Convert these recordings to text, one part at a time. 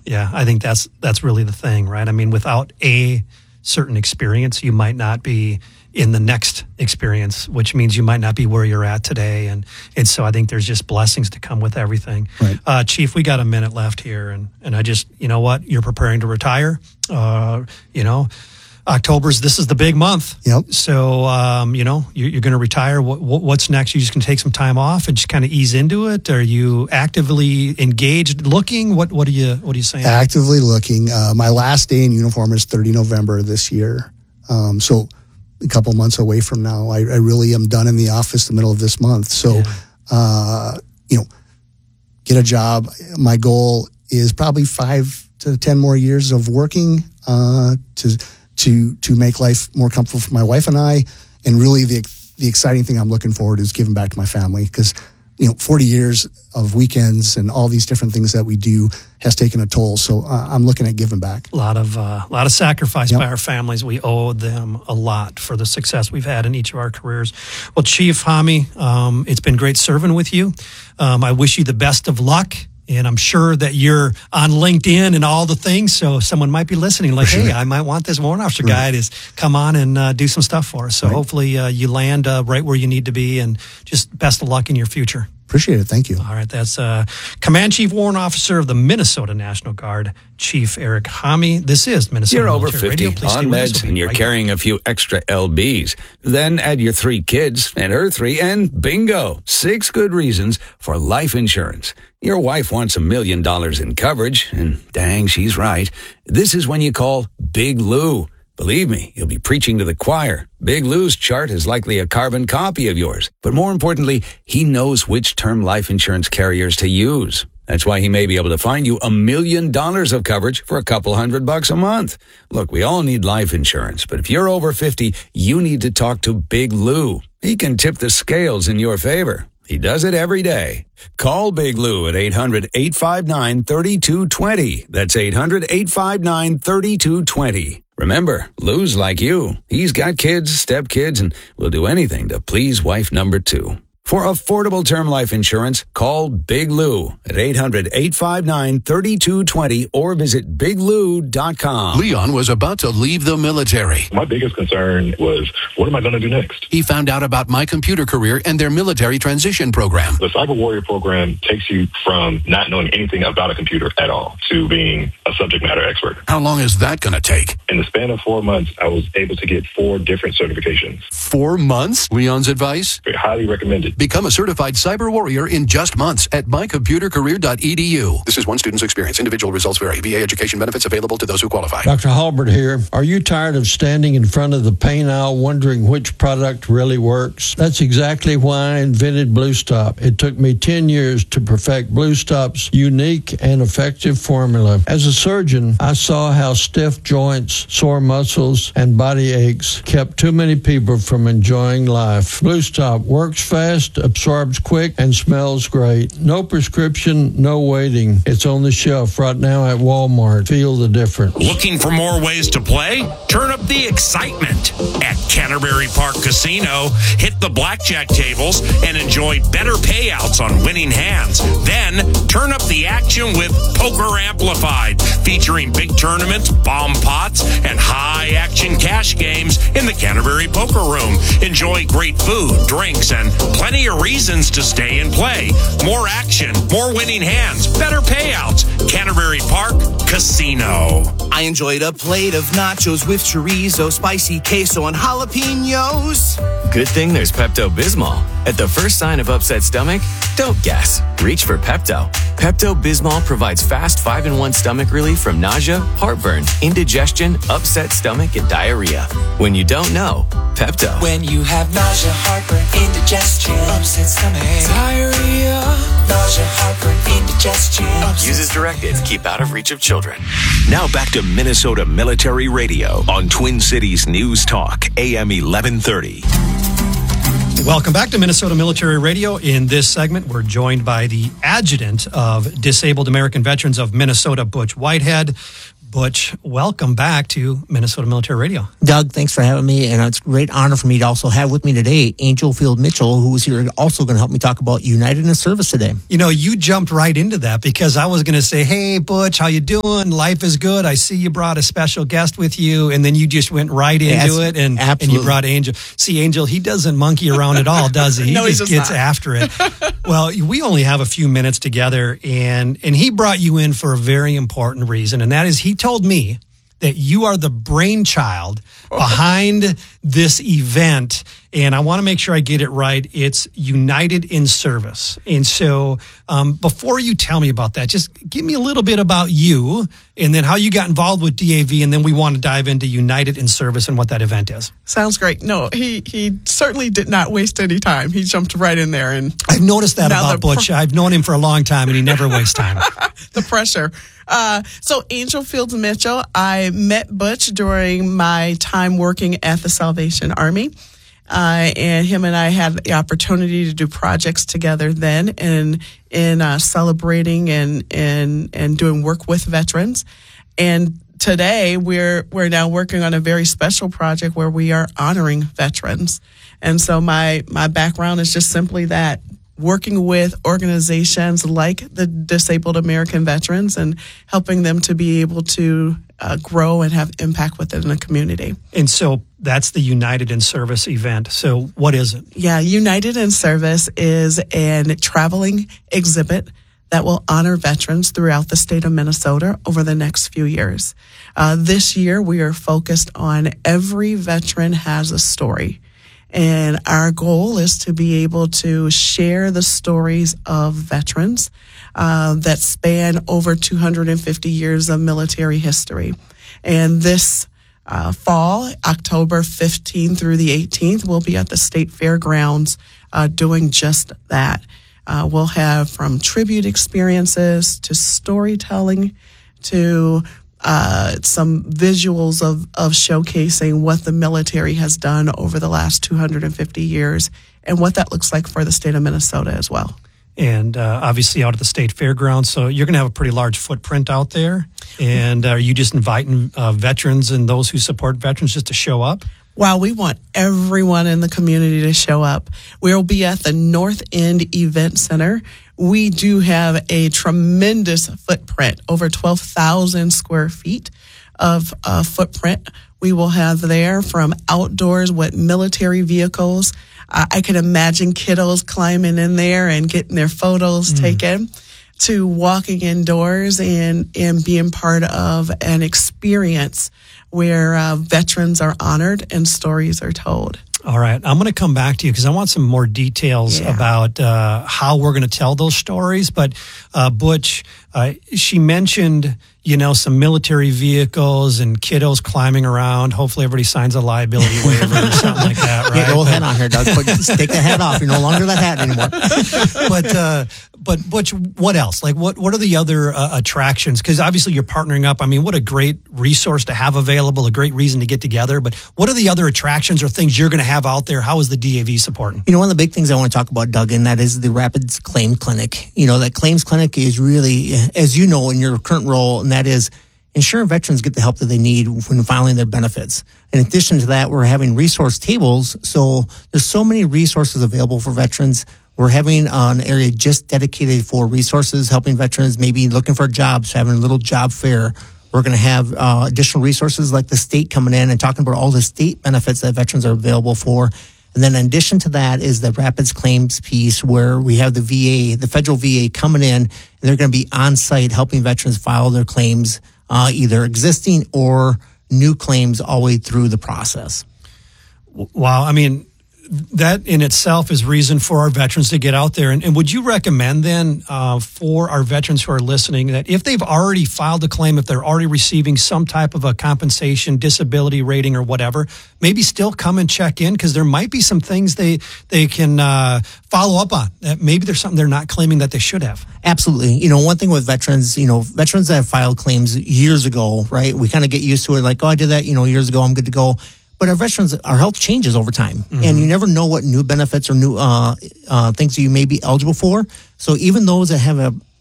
Yeah, I think that's really the thing, right? I mean, without a certain experience, you might not be in the next experience, which means you might not be where you're at today. And so I think there's just blessings to come with everything. Right. Chief, we got a minute left here. And I just, you know what? You're preparing to retire. This is the big month. Yep. So, you're going to retire. What's next? You just going to take some time off and just kind of ease into it? Are you actively engaged looking? What are you saying? Actively looking. My last day in uniform is 30 November this year. So a couple months away from now, I really am done in the office the middle of this month. So, get a job. My goal is probably 5 to 10 more years of working, to make life more comfortable for my wife and I. And really the exciting thing I'm looking forward to is giving back to my family, because 40 years of weekends and all these different things that we do has taken a toll. So I'm looking at giving back. A lot of sacrifice by our families. We owe them a lot for the success we've had in each of our careers. Well, Chief Hammi, it's been great serving with you. I wish you the best of luck. And I'm sure that you're on LinkedIn and all the things, so someone might be listening like, hey, I might want this warrant officer guy to come on and do some stuff for us. So hopefully you land right where you need to be, and just best of luck in your future. Appreciate it. Thank you. All right. That's Command Chief Warrant Officer of the Minnesota National Guard, Chief Eric Hammi. This is Minnesota You're over Military 50, Radio. on meds, and you're carrying a few extra LBs. Then add your 3 kids and her 3, and bingo, 6 good reasons for life insurance. Your wife wants $1 million in coverage, and dang, she's right. This is when you call Big Lou. Believe me, you'll be preaching to the choir. Big Lou's chart is likely a carbon copy of yours. But more importantly, he knows which term life insurance carriers to use. That's why he may be able to find you $1 million of coverage for a couple $100 a month. Look, we all need life insurance, but if you're over 50, you need to talk to Big Lou. He can tip the scales in your favor. He does it every day. Call Big Lou at 800-859-3220. That's 800-859-3220. Remember, Lou's like you. He's got kids, stepkids, and will do anything to please wife number 2. For affordable term life insurance, call Big Lou at 800-859-3220 or visit biglou.com. Leon was about to leave the military. My biggest concern was, what am I going to do next? He found out about My Computer Career and their military transition program. The Cyber Warrior program takes you from not knowing anything about a computer at all to being a subject matter expert. How long is that going to take? In the span of 4 months, I was able to get 4 different certifications. 4 months? Leon's advice? Highly recommended. Become a certified cyber warrior in just months at mycomputercareer.edu. This is one student's experience. Individual results vary. VA education benefits available to those who qualify. Dr. Halbert here. Are you tired of standing in front of the paint aisle wondering which product really works? That's exactly why I invented Blue Stop. It took me 10 years to perfect Blue Stop's unique and effective formula. As a surgeon, I saw how stiff joints, sore muscles, and body aches kept too many people from enjoying life. Blue Stop works fast, absorbs quick, and smells great. No prescription, no waiting. It's on the shelf right now at Walmart. Feel the difference. Looking for more ways to play? Turn up the excitement at Canterbury Park Casino. Hit the blackjack tables and enjoy better payouts on winning hands. Then turn up the action with Poker Amplified, featuring big tournaments, bomb pots, and high-action cash games in the Canterbury Poker Room. Enjoy great food, drinks, and plenty of reasons to stay and play. More action, more winning hands, better payouts. Canterbury Park Casino. I enjoyed a plate of nachos with chorizo, spicy queso, and jalapenos. Good thing there's Pepto-Bismol. At the first sign of upset stomach, don't guess. Reach for Pepto. Pepto-Bismol provides fast 5-in-1 stomach relief from nausea, heartburn, indigestion, upset stomach, and diarrhea. When you don't know, Pepto. When you have nausea, heartburn, indigestion, upset stomach, diarrhea, nausea, heartburn, indigestion. Use as directed. Keep out of reach of children. Now back to Minnesota Military Radio on Twin Cities News Talk, AM 1130. Welcome back to Minnesota Military Radio. In this segment, we're joined by the Adjutant of Disabled American Veterans of Minnesota, Butch Whitehead. Butch, welcome back to Minnesota Military Radio. Doug, thanks for having me, and it's a great honor for me to also have with me today Angel Field Mitchell, who is here also going to help me talk about United in Service today. You know, you jumped right into that because I was going to say, hey, Butch, how you doing? Life is good. I see you brought a special guest with you, and then you just went right into it, and you brought Angel. See, Angel, he doesn't monkey around at all, does he? He No, just gets after it. Well, we only have a few minutes together, and he brought you in for a very important reason, and that is he told me that you are the brainchild behind this event. And I want to make sure I get it right. It's United in Service. And so before you tell me about that, just give me a little bit about you and then how you got involved with DAV. And then we want to dive into United in Service and what that event is. Sounds great. No, he certainly did not waste any time. He jumped right in there. And I've noticed that about Butch. I've known him for a long time, and he never wastes time. The pressure. So Angel Fields Mitchell, I met Butch during my time working at the Salvation Army. And him and I had the opportunity to do projects together then in celebrating and doing work with veterans. And today we're now working on a very special project where we are honoring veterans. And so my background is just simply that, working with organizations like the Disabled American Veterans and helping them to be able to grow and have impact within the community. And so that's the United in Service event. So what is it? Yeah, United in Service is a traveling exhibit that will honor veterans throughout the state of Minnesota over the next few years. This year, we are focused on Every Veteran Has a Story. And our goal is to be able to share the stories of veterans that span over 250 years of military history. And this fall, October 15th through the 18th, we'll be at the State Fairgrounds doing just that. We'll have from tribute experiences to storytelling to some visuals of showcasing what the military has done over the last 250 years and what that looks like for the state of Minnesota as well. And obviously out at the State Fairgrounds, so you're going to have a pretty large footprint out there. And are you just inviting veterans and those who support veterans just to show up? Wow, we want everyone in the community to show up. We'll be at the North End Event Center. We do have a tremendous footprint, over 12,000 square feet of footprint. We will have there from outdoors with military vehicles. I can imagine kiddos climbing in there and getting their photos taken, to walking indoors and being part of an experience where veterans are honored and stories are told. All right. I'm going to come back to you because I want some more details about how we're going to tell those stories. But Butch, she mentioned, some military vehicles and kiddos climbing around. Hopefully everybody signs a liability waiver or something like that, right? Get your old hat on here, Doug. Take the hat off. You're no longer that hat anymore. But Butch, what else? Like, what are the other attractions? Because obviously you're partnering up. I mean, what a great resource to have available, a great reason to get together. But what are the other attractions or things you're going to have out there? How is the DAV supporting? One of the big things I want to talk about, Doug, and that is the Rapids Claim Clinic. That Claims Clinic is really, as you know, in your current role, and that is ensuring veterans get the help that they need when filing their benefits. In addition to that, we're having resource tables. So there's so many resources available for veterans. We're having an area just dedicated for resources, helping veterans maybe looking for jobs, having a little job fair. We're going to have additional resources like the state coming in and talking about all the state benefits that veterans are available for. And then in addition to that is the Rapids Claims piece where we have the VA, the federal VA coming in, and they're going to be on site helping veterans file their claims, either existing or new claims all the way through the process. Wow. I mean, that in itself is reason for our veterans to get out there. And would you recommend then for our veterans who are listening that if they've already filed a claim, if they're already receiving some type of a compensation, disability rating or whatever, maybe still come and check in because there might be some things they can follow up on. Maybe there's something they're not claiming that they should have. Absolutely. One thing with veterans, veterans that have filed claims years ago, right? We kind of get used to it like, I did that, years ago, I'm good to go. But our veterans, our health changes over time, and you never know what new benefits or new things that you may be eligible for. So even those that have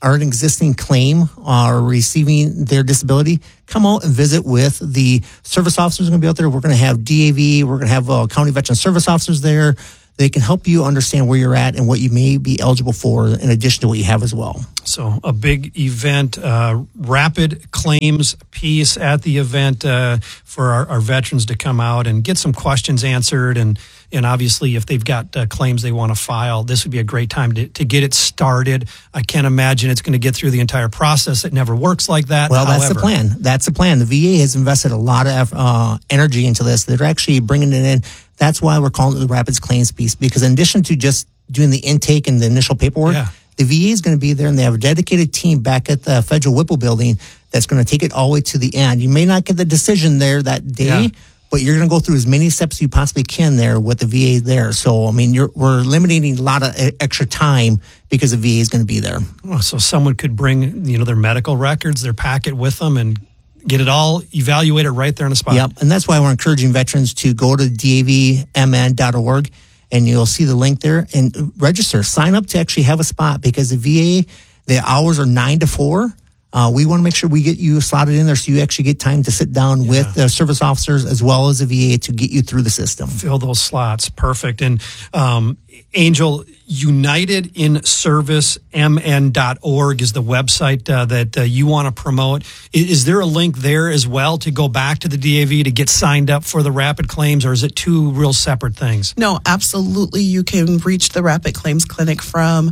are an existing claim or receiving their disability, come out and visit with the service officers going to be out there. We're going to have DAV. We're going to have county veteran service officers there. They can help you understand where you're at and what you may be eligible for in addition to what you have as well. So a big event, rapid claims piece at the event for our veterans to come out and get some questions answered. And obviously, if they've got claims they want to file, this would be a great time to get it started. I can't imagine it's going to get through the entire process. It never works like that. Well, that's the plan. That's the plan. The VA has invested a lot of energy into this. They're actually bringing it in. That's why we're calling it the Rapids Claims piece, because in addition to just doing the intake and the initial paperwork, the VA is going to be there, and they have a dedicated team back at the Federal Whipple building that's going to take it all the way to the end. You may not get the decision there that day, but you're going to go through as many steps as you possibly can there with the VA there. So, I mean, we're eliminating a lot of extra time because the VA is going to be there. Oh, so someone could bring, their medical records, their packet with them, and get it all evaluated right there on the spot. Yep, and that's why we're encouraging veterans to go to davmn.org, and you'll see the link there, and register. Sign up to actually have a spot, because the VA, the hours are 9 to 4. We want to make sure we get you slotted in there so you actually get time to sit down with the service officers as well as the VA to get you through the system. Fill those slots. Perfect. And Angel, UnitedInServiceMN.org is the website that you want to promote. Is there a link there as well to go back to the DAV to get signed up for the rapid claims, or is it two real separate things? No, absolutely. You can reach the Rapid Claims Clinic from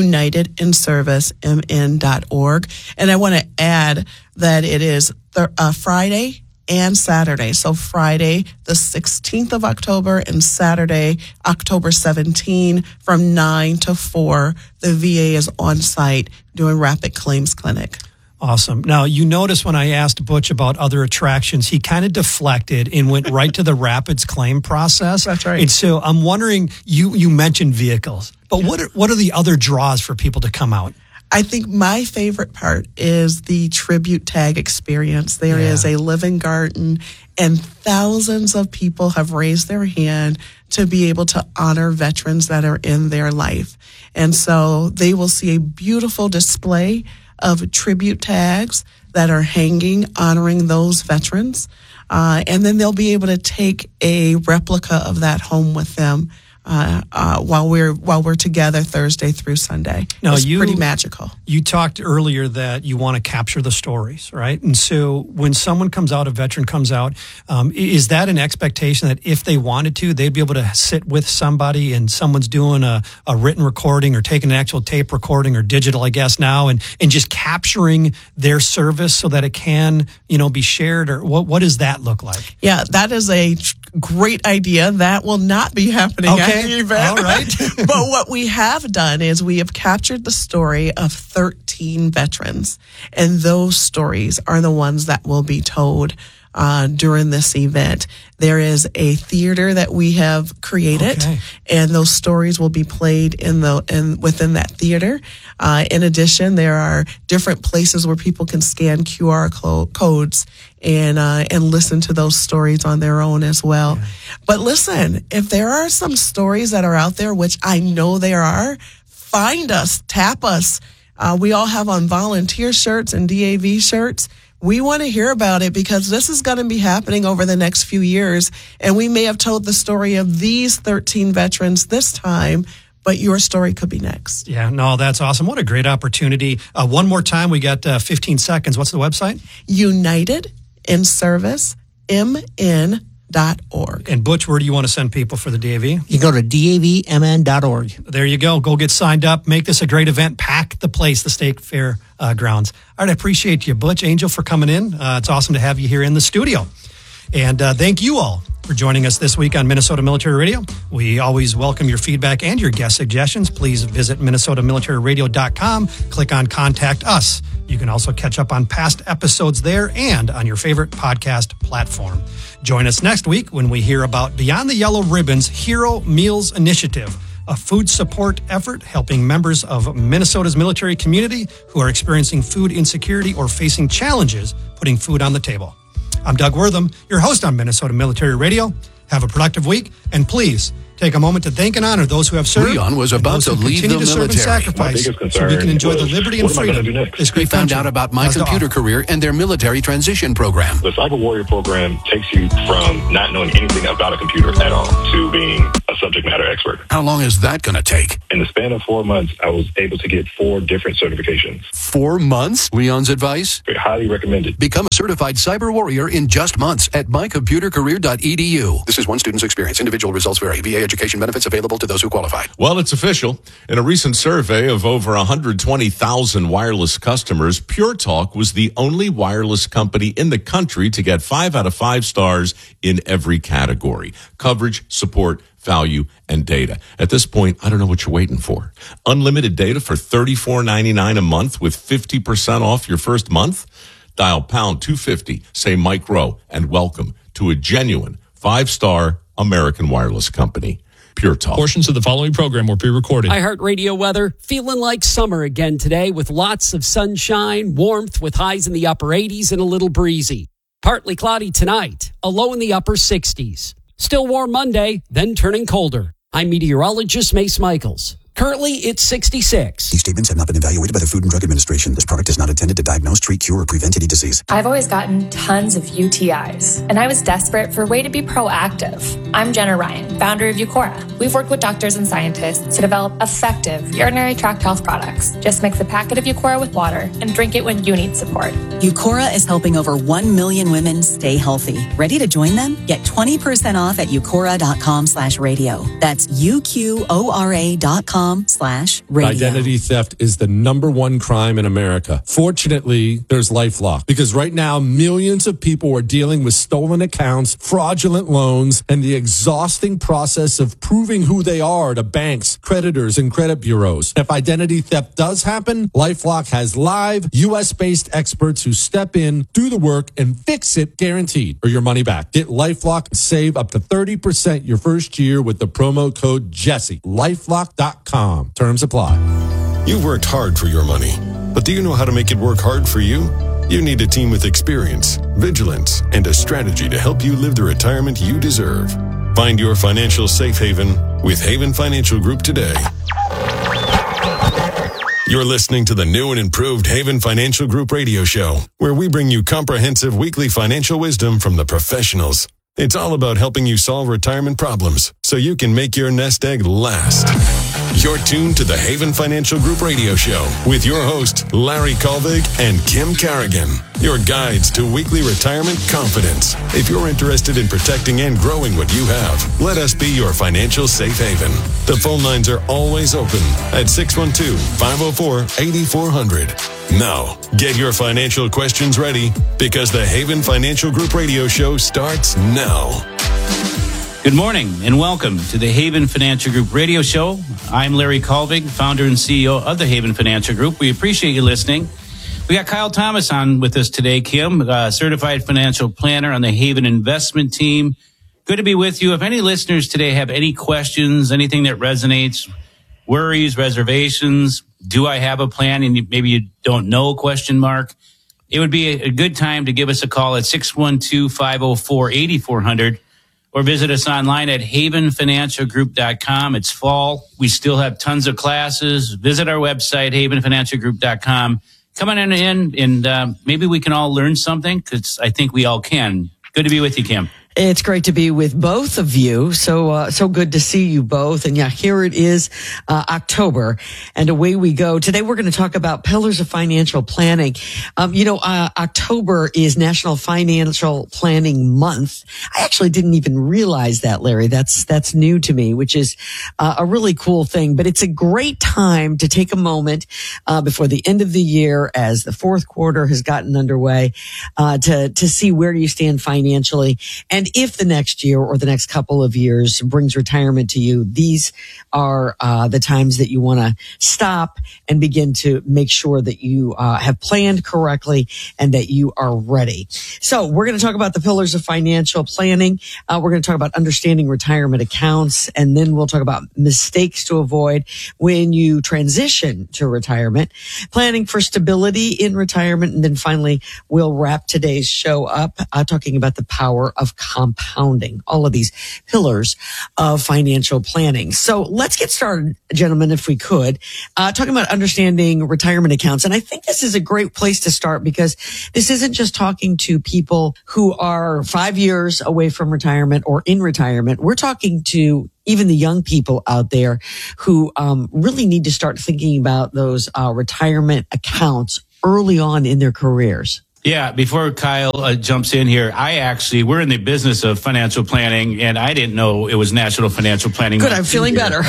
UnitedInServiceMN.org. And I want to add that it is Friday and Saturday. So Friday, the 16th of October, and Saturday, October 17, from 9 to 4, the VA is on site doing Rapid Claims Clinic. Awesome. Now, you notice when I asked Butch about other attractions, he kind of deflected and went right to the Rapids claim process. That's right. And so I'm wondering, you mentioned vehicles, but what are the other draws for people to come out? I think my favorite part is the tribute tag experience. There is a living garden, and thousands of people have raised their hand to be able to honor veterans that are in their life. And so they will see a beautiful display of tribute tags that are hanging, honoring those veterans. And then they'll be able to take a replica of that home with them while we're together Thursday through Sunday. Now, it's pretty magical. You talked earlier that you want to capture the stories, right? And so when someone comes out, a veteran comes out, is that an expectation that if they wanted to, they'd be able to sit with somebody and someone's doing a written recording or taking an actual tape recording or digital, I guess now, and just capturing their service so that it can, be shared? Or what does that look like? Yeah, that is a great idea. That will not be happening at the event. All right. But what we have done is we have captured the story of 13 veterans, and those stories are the ones that will be told during this event. There is a theater that we have created, and those stories will be played within that theater. In addition, there are different places where people can scan QR codes and listen to those stories on their own as well. Yeah. But listen, if there are some stories that are out there, which I know there are, find us, tap us. We all have on volunteer shirts and DAV shirts. We want to hear about it because this is going to be happening over the next few years. And we may have told the story of these 13 veterans this time, but your story could be next. Yeah, no, that's awesome. What a great opportunity. One more time, we got 15 seconds. What's the website? UnitedInServiceMN.org. And Butch, where do you want to send people for the DAV? You go to davmn.org. There you go. Go get signed up. Make this a great event. Pack the place, the State Fair grounds. All right, I appreciate you, Butch, Angel, for coming in. It's awesome to have you here in the studio. And thank you all for joining us this week on Minnesota Military Radio. We always welcome your feedback and your guest suggestions. Please visit minnesotamilitaryradio.com. Click on Contact Us. You can also catch up on past episodes there and on your favorite podcast platform. Join us next week when we hear about Beyond the Yellow Ribbon's Hero Meals Initiative, a food support effort helping members of Minnesota's military community who are experiencing food insecurity or facing challenges putting food on the table. I'm Doug Wortham, your host on Minnesota Military Radio. Have a productive week, and please Take a moment to thank and honor those who have served. Leon was and about those to who leave continue the to serve and military. My sacrifice biggest so we concern can enjoy the was, liberty and what am I freedom gonna do next? this He great found country out about My has to Computer offer. Career and their military transition program. The Cyber Warrior program takes you from not knowing anything about a computer at all to being a subject matter expert. How long is that going to take? In the span of 4 months, I was able to get 4 different certifications. 4 months? Leon's advice? Highly recommended. Become a certified cyber warrior in just months at mycomputercareer.edu. This is one student's experience. Individual results vary. VA education benefits available to those who qualify. Well, it's official. In a recent survey of over 120,000 wireless customers, Pure Talk was the only wireless company in the country to get 5 out of 5 stars in every category: coverage, support, value, and data. At this point, I don't know what you're waiting for. Unlimited data for $34.99 a month with 50% off your first month? Dial pound 250, say Mike Rowe, and welcome to a genuine 5-star American wireless company. Pure Talk. Portions of the following program were pre-recorded. iHeartRadio weather, feeling like summer again today with lots of sunshine, warmth with highs in the upper 80s and a little breezy. Partly cloudy tonight, a low in the upper 60s. Still warm Monday, then turning colder. I'm meteorologist Mace Michaels. Currently, it's 66. These statements have not been evaluated by the Food and Drug Administration. This product is not intended to diagnose, treat, cure, or prevent any disease. I've always gotten tons of UTIs, and I was desperate for a way to be proactive. I'm Jenna Ryan, founder of Eucora. We've worked with doctors and scientists to develop effective urinary tract health products. Just mix a packet of Eucora with water and drink it when you need support. Eucora is helping over 1 million women stay healthy. Ready to join them? Get 20% off at eucora.com/radio. That's UQORA.com/radio. Identity theft is the #1 crime in America. Fortunately, there's LifeLock, because right now millions of people are dealing with stolen accounts, fraudulent loans, and the exhausting process of proving who they are to banks, creditors, and credit bureaus. If identity theft does happen, LifeLock has live US-based experts who step in, do the work, and fix it guaranteed, or your money back. Get LifeLock and save up to 30% your first year with the promo code Jesse. LifeLock.com. Terms apply. You've worked hard for your money, but do you know how to make it work hard for you? You need a team with experience, vigilance, and a strategy to help you live the retirement you deserve. Find your financial safe haven with Haven Financial Group today. You're listening to the new and improved Haven Financial Group radio show, where we bring you comprehensive weekly financial wisdom from the professionals. It's all about helping you solve retirement problems so you can make your nest egg last. You're tuned to the Haven Financial Group radio show with your hosts, Larry Colvig and Kim Carrigan, your guides to weekly retirement confidence. If you're interested in protecting and growing what you have, let us be your financial safe haven. The phone lines are always open at 612-504-8400. Now, get your financial questions ready, because the Haven Financial Group radio show starts now. Good morning and welcome to the Haven Financial Group radio show. I'm Larry Colvig, founder and CEO of the Haven Financial Group. We appreciate you listening. We got Kyle Thomas on with us today, Kim, certified financial planner on the Haven investment team. Good to be with you. If any listeners today have any questions, anything that resonates, worries, reservations, do I have a plan? And maybe you don't know, ? It would be a good time to give us a call at 612-504-8400 or visit us online at havenfinancialgroup.com. It's fall. We still have tons of classes. Visit our website, havenfinancialgroup.com. Come on in and maybe we can all learn something, because I think we all can. Good to be with you, Kim. It's great to be with both of you. So good to see you both. And yeah, here it is, October, and away we go. Today we're going to talk about pillars of financial planning. October is National Financial Planning Month. I actually didn't even realize that, Larry. That's new to me, which is a really cool thing. But it's a great time to take a moment before the end of the year, as the fourth quarter has gotten underway, to see where you stand financially. And if the next year or the next couple of years brings retirement to you, these are the times that you want to stop and begin to make sure that you have planned correctly and that you are ready. So we're going to talk about the pillars of financial planning. We're going to talk about understanding retirement accounts, and then we'll talk about mistakes to avoid when you transition to retirement, planning for stability in retirement, and then finally we'll wrap today's show up talking about the power of compounding, all of these pillars of financial planning. So let's get started, gentlemen, if we could, talking about understanding retirement accounts. And I think this is a great place to start because this isn't just talking to people who are 5 years away from retirement or in retirement. We're talking to even the young people out there who really need to start thinking about those retirement accounts early on in their careers. Yeah, before Kyle jumps in here, we're in the business of financial planning, and I didn't know it was National Financial Planning Good, Month I'm feeling better.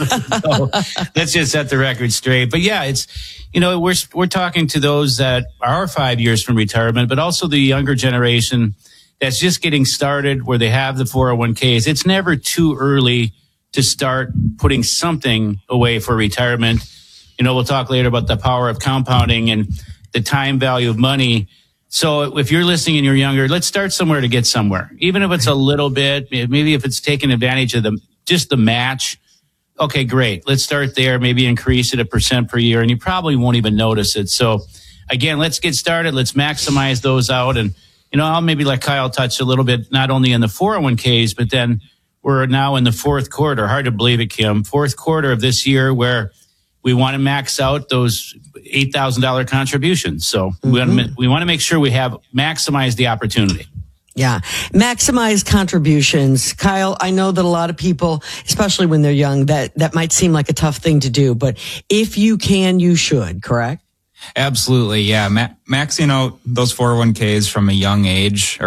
So let's just set the record straight. But yeah, it's, we're talking to those that are 5 years from retirement, but also the younger generation that's just getting started where they have the 401ks. It's never too early to start putting something away for retirement. We'll talk later about the power of compounding and the time value of money. So if you're listening and you're younger, let's start somewhere to get somewhere. Even if it's a little bit, maybe if it's taking advantage of just the match. Okay, great. Let's start there. Maybe increase it 1% per year, and you probably won't even notice it. So again, let's get started. Let's maximize those out. And, I'll maybe let Kyle touch a little bit, not only in the 401ks, but then we're now in the fourth quarter. Hard to believe it, Kim. Fourth quarter of this year where we want to max out those $8,000 contributions. So we want to make sure we have maximized the opportunity. Yeah. Maximize contributions. Kyle, I know that a lot of people, especially when they're young, that might seem like a tough thing to do, but if you can, you should, correct? Absolutely. Yeah. Maxing out those 401ks from a young age,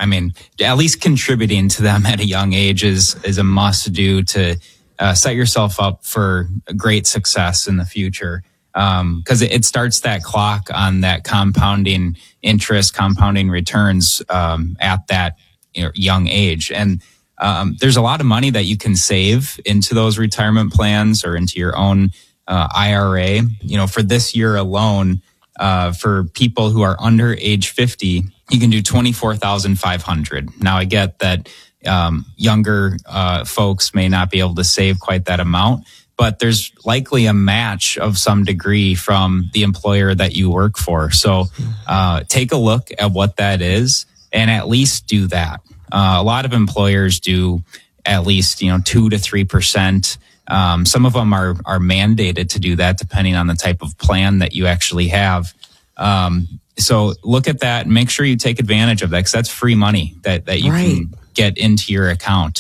at least contributing to them at a young age is a must do to set yourself up for a great success in the future. Cause it starts that clock on that compounding interest, compounding returns, at that young age. And, there's a lot of money that you can save into those retirement plans or into your own, IRA, for this year alone, for people who are under age 50, you can do $24,500. Now I get that, younger, folks may not be able to save quite that amount, but there's likely a match of some degree from the employer that you work for. So, take a look at what that is and at least do that. A lot of employers do at least, 2 to 3%. Some of them are mandated to do that depending on the type of plan that you actually have. So look at that and make sure you take advantage of that because that's free money that you can get into your account.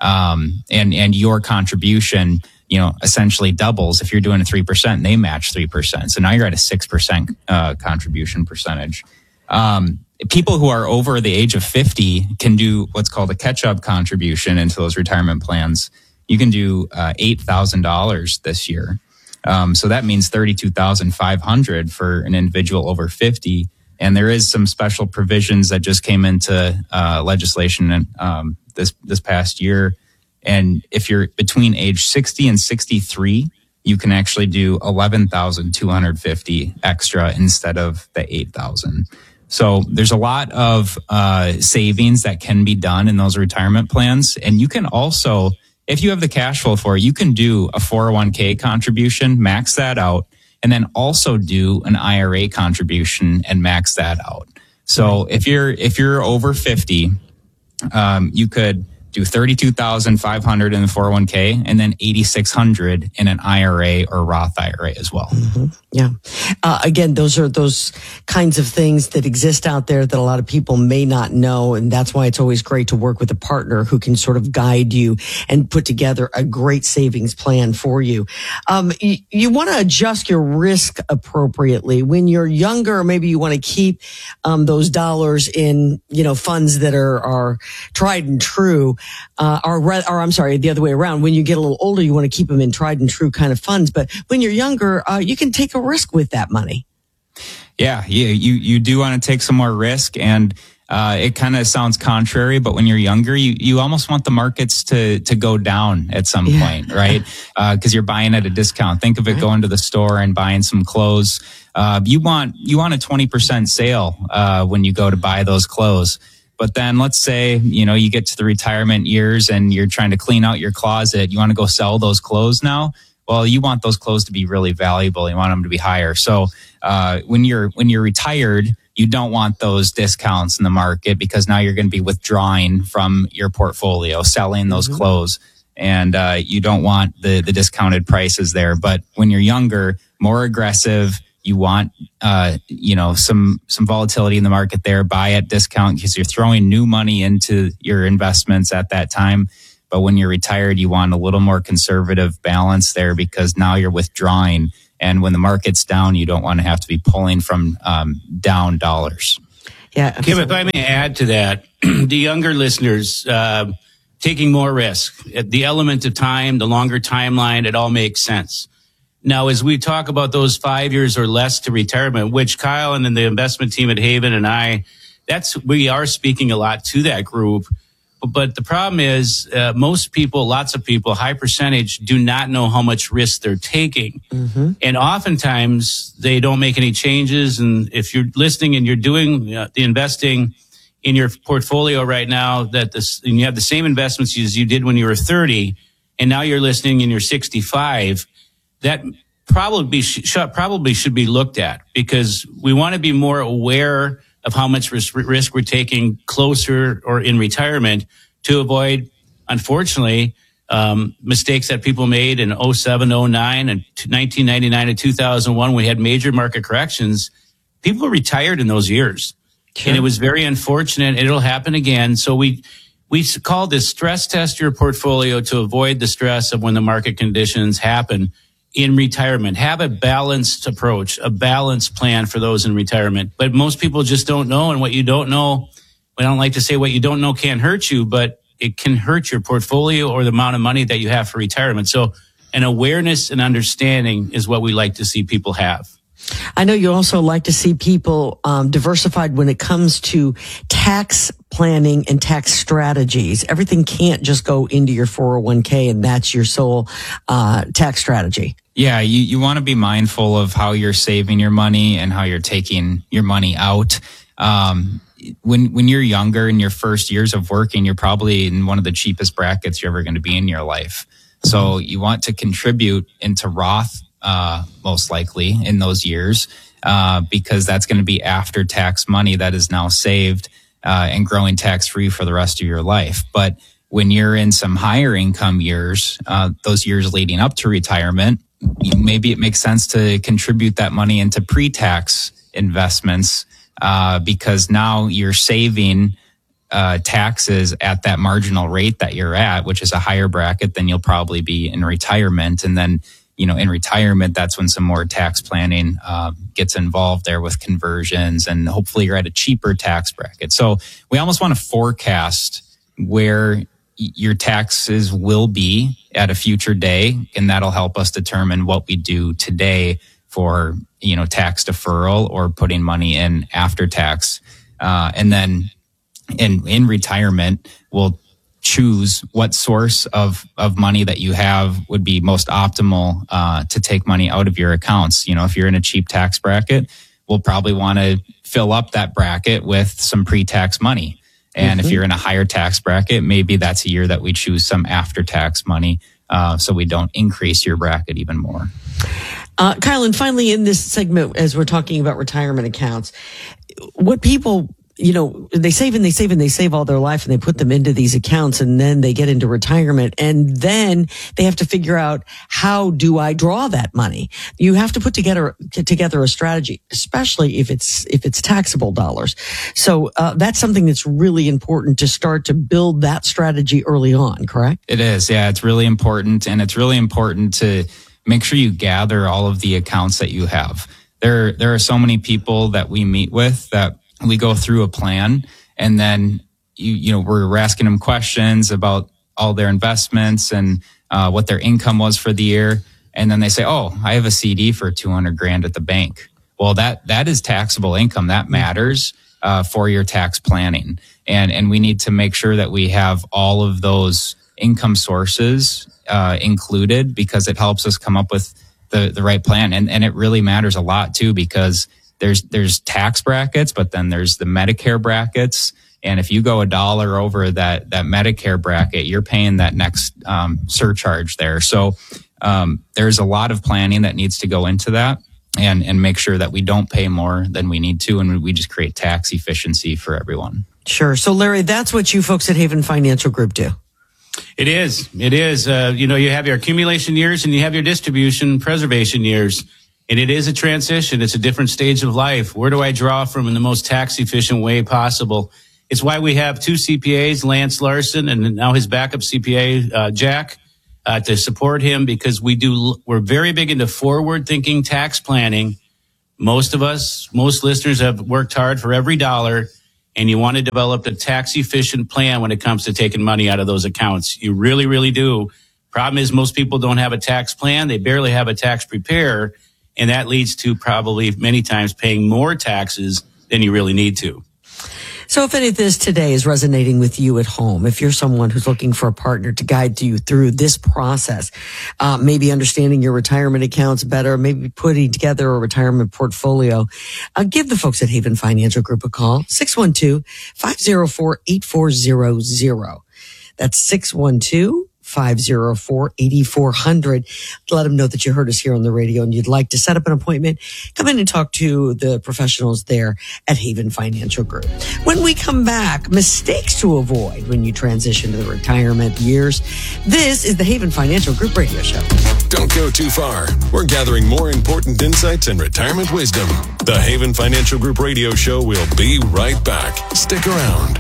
And your contribution, essentially doubles if you're doing a 3% and they match 3%. So now you're at a 6% contribution percentage. People who are over the age of 50 can do what's called a catch-up contribution into those retirement plans. You can do $8,000 this year. So that means $32,500 for an individual over 50. And there is some special provisions that just came into legislation this past year. And if you're between age 60 and 63, you can actually do $11,250 extra instead of the $8,000. So there's a lot of savings that can be done in those retirement plans. And you can also, if you have the cash flow for it, you can do a 401k contribution, max that out, and then also do an IRA contribution and max that out. So if you're over 50, you could do $32,500 in the 401k and then $8,600 in an IRA or Roth IRA as well. Mm-hmm. Yeah. Again, those are those kinds of things that exist out there that a lot of people may not know. And that's why it's always great to work with a partner who can sort of guide you and put together a great savings plan for you. You want to adjust your risk appropriately. When you're younger, maybe you want to keep those dollars in, funds that are tried and true. Or I'm sorry, the other way around. When you get a little older, you want to keep them in tried and true kind of funds. But when you're younger, you can take a risk with that money. Yeah, you do want to take some more risk, and it kind of sounds contrary, but when you're younger, you almost want the markets to go down at some point, right? Because you're buying at a discount. Think of it going to the store and buying some clothes. You want a 20% sale when you go to buy those clothes. But then let's say, you get to the retirement years and you're trying to clean out your closet. You want to go sell those clothes now. Well, you want those clothes to be really valuable. You want them to be higher. So when you're retired, you don't want those discounts in the market because now you're going to be withdrawing from your portfolio, selling those clothes. And you don't want the discounted prices there. But when you're younger, more aggressive, you want some volatility in the market there. Buy at discount because you're throwing new money into your investments at that time. But when you're retired, you want a little more conservative balance there because now you're withdrawing. And when the market's down, you don't want to have to be pulling from down dollars. Yeah, Kim, if I may add to that, the younger listeners taking more risk, the element of time, the longer timeline, it all makes sense. Now, as we talk about those 5 years or less to retirement, which Kyle and then the investment team at Haven and we are speaking a lot to that group. But the problem is most people, lots of people, high percentage, do not know how much risk they're taking. And oftentimes they don't make any changes. And if you're listening and you're doing the investing in your portfolio right now, and you have the same investments as you did when you were 30, and now you're listening and you're 65, that probably should be looked at, because we want to be more aware of how much risk we're taking closer or in retirement to avoid, unfortunately, mistakes that people made in 07, 09, and 1999 and 2001. We had major market corrections. People retired in those years. Sure. And it was very unfortunate. It'll happen again. So we call this stress test your portfolio to avoid the stress of when the market conditions happen in retirement. Have a balanced approach, a balanced plan for those in retirement. But most people just don't know. And what you don't know, I don't like to say what you don't know can't hurt you, but it can hurt your portfolio or the amount of money that you have for retirement. So an awareness and understanding is what we like to see people have. I know you also like to see people diversified when it comes to tax planning and tax strategies. Everything can't just go into your 401k and that's your sole tax strategy. Yeah, you want to be mindful of how you're saving your money and how you're taking your money out. When you're younger, in your first years of working, you're probably in one of the cheapest brackets you're ever going to be in your life. So you want to contribute into Roth, most likely in those years, because that's going to be after tax money that is now saved and growing tax free for the rest of your life. But when you're in some higher income years, those years leading up to retirement, maybe it makes sense to contribute that money into pre-tax investments, because now you're saving taxes at that marginal rate that you're at, which is a higher bracket than you'll probably be in retirement. And then, in retirement, that's when some more tax planning gets involved there with conversions, and hopefully you're at a cheaper tax bracket. So we almost want to forecast where your taxes will be at a future day, and that'll help us determine what we do today for, tax deferral or putting money in after tax. And then in retirement, we'll choose what source of money that you have would be most optimal to take money out of your accounts. If you're in a cheap tax bracket, we'll probably want to fill up that bracket with some pre-tax money. And if you're in a higher tax bracket, maybe that's a year that we choose some after-tax money, so we don't increase your bracket even more. Kyle, and finally in this segment, as we're talking about retirement accounts, what people, they save and they save and they save all their life and they put them into these accounts, and then they get into retirement, and then they have to figure out, how do I draw that money? You have to put together a strategy, especially if it's taxable dollars. So that's something that's really important to start to build that strategy early on, correct? It is. Yeah, it's really important. And it's really important to make sure you gather all of the accounts that you have. There are so many people that we meet with that we go through a plan, and then we're asking them questions about all their investments and what their income was for the year, and then they say, "Oh, I have a CD for $200,000 at the bank." Well, that is taxable income. That matters for your tax planning, and we need to make sure that we have all of those income sources included, because it helps us come up with the right plan, and it really matters a lot too, because there's tax brackets, but then there's the Medicare brackets. And if you go $1 over that Medicare bracket, you're paying that next surcharge there. So there's a lot of planning that needs to go into that. and make sure that we don't pay more than we need to, and we just create tax efficiency for everyone. Sure. So, Larry, that's what you folks at Haven Financial Group do. It is. You have your accumulation years and you have your distribution preservation years. And it is a transition. It's a different stage of life. Where do I draw from in the most tax efficient way possible? It's why we have two CPAs, Lance Larson and now his backup CPA, Jack, to support him, because we're very big into forward thinking tax planning. Most listeners have worked hard for every dollar, and you want to develop a tax efficient plan when it comes to taking money out of those accounts. You really, really do. Problem is, most people don't have a tax plan. They barely have a tax preparer, and that leads to probably many times paying more taxes than you really need to. So if any of this today is resonating with you at home, if you're someone who's looking for a partner to guide you through this process, maybe understanding your retirement accounts better, maybe putting together a retirement portfolio, give the folks at Haven Financial Group a call, 612-504-8400. That's 612-504-8400. Let them know that you heard us here on the radio and you'd like to set up an appointment. Come in and talk to the professionals there at Haven Financial Group. When we come back, mistakes to avoid when you transition to the retirement years. This is the Haven Financial Group radio show. Don't go too far. We're gathering more important insights and retirement wisdom. The Haven Financial Group radio show will be right back. Stick around.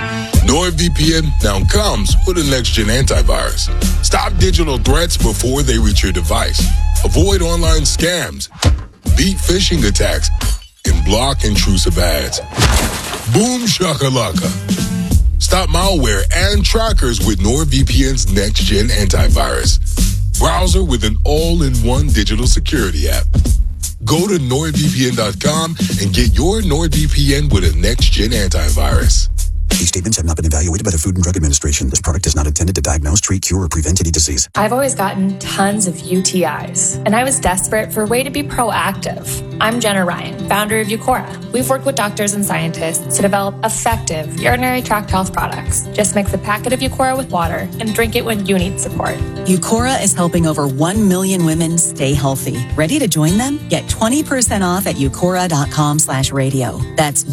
NordVPN now comes with a next-gen antivirus. Stop digital threats before they reach your device. Avoid online scams. Beat phishing attacks. And block intrusive ads. Boom shakalaka. Stop malware and trackers with NordVPN's next-gen antivirus. Browser with an all-in-one digital security app. Go to NordVPN.com and get your NordVPN with a next-gen antivirus. These statements have not been evaluated by the Food and Drug Administration. This product is not intended to diagnose, treat, cure, or prevent any disease. I've always gotten tons of UTIs, and I was desperate for a way to be proactive. I'm Jenna Ryan, founder of Eucora. We've worked with doctors and scientists to develop effective urinary tract health products. Just mix a packet of Eucora with water and drink it when you need support. Eucora is helping over 1 million women stay healthy. Ready to join them? Get 20% off at eucora.com/radio. That's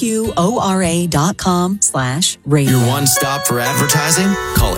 UQORA.com/radio. Your one stop for advertising? Call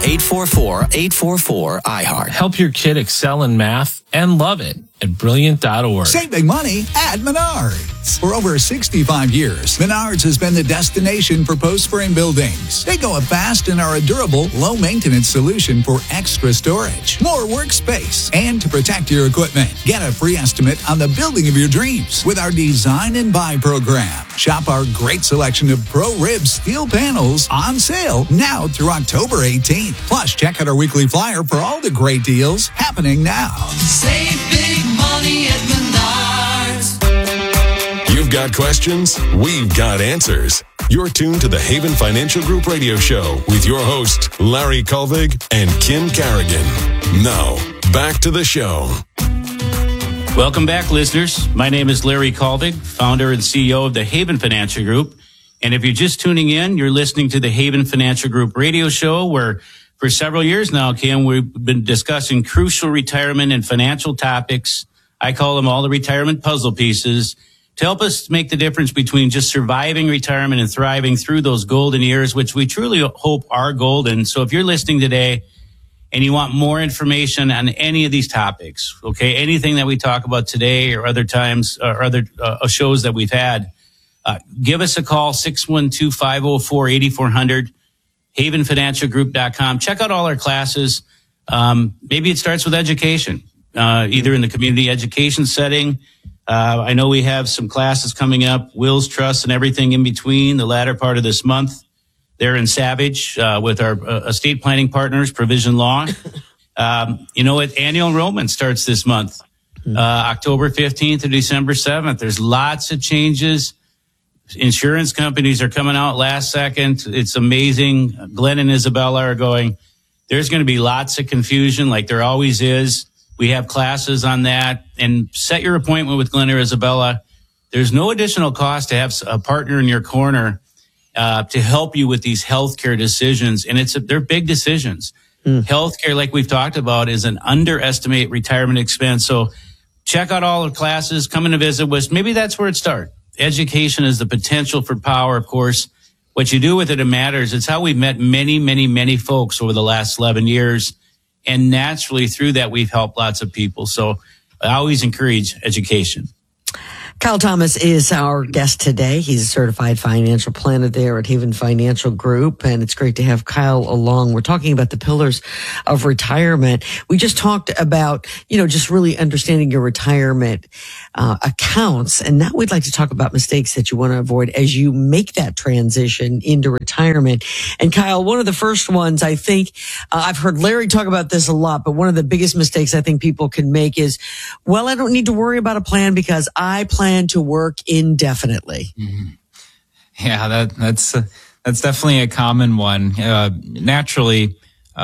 844-844-iHeart. Help your kid excel in math and love it at Brilliant.org. Saving money at Menards. For over 65 years, Menards has been the destination for post-frame buildings. They go up fast and are a durable, low-maintenance solution for extra storage, more workspace, and to protect your equipment. Get a free estimate on the building of your dreams with our Design and Buy program. Shop our great selection of Pro-Rib steel panels on sale now through October 18th. Plus, check out our weekly flyer for all the great deals happening now. Save big money at Menards. You've got questions? We've got answers. You're tuned to the Haven Financial Group radio show with your hosts, Larry Kolvig and Kim Carrigan. Now, back to the show. Welcome back, listeners. My name is Larry Kolvig, founder and CEO of the Haven Financial Group. And if you're just tuning in, you're listening to the Haven Financial Group radio show, where for several years now, Kim, we've been discussing crucial retirement and financial topics. I call them all the retirement puzzle pieces to help us make the difference between just surviving retirement and thriving through those golden years, which we truly hope are golden. So if you're listening today and you want more information on any of these topics, okay, anything that we talk about today or other times or other shows that we've had, give us a call, 612-504-8400, havenfinancialgroup.com. Check out all our classes. Maybe it starts with education, either in the community education setting. I know we have some classes coming up, wills, trusts, and everything in between the latter part of this month. They're in Savage with our estate planning partners, Provision Law. Annual enrollment starts this month, October 15th to December 7th. There's lots of changes. Insurance companies are coming out last second. It's amazing. Glenn and Isabella are going, there's going to be lots of confusion like there always is. We have classes on that. And set your appointment with Glenn or Isabella. There's no additional cost to have a partner in your corner to help you with these healthcare decisions. And they're big decisions. Healthcare, like we've talked about, is an underestimate retirement expense. So check out all the classes, come in and visit with us. Maybe that's where it starts. Education is the potential for power, of course. What you do with it matters. It's how we've met many, many, many folks over the last 11 years. And naturally, through that, we've helped lots of people. So I always encourage education. Kyle Thomas is our guest today. He's a certified financial planner there at Haven Financial Group, and it's great to have Kyle along. We're talking about the pillars of retirement. We just talked about, just really understanding your retirement accounts, and now we'd like to talk about mistakes that you want to avoid as you make that transition into retirement. And Kyle, one of the first ones, I think, I've heard Larry talk about this a lot, but one of the biggest mistakes I think people can make is, well, I don't need to worry about a plan because I plan to work indefinitely. Mm-hmm. Yeah, that's definitely a common one. Naturally,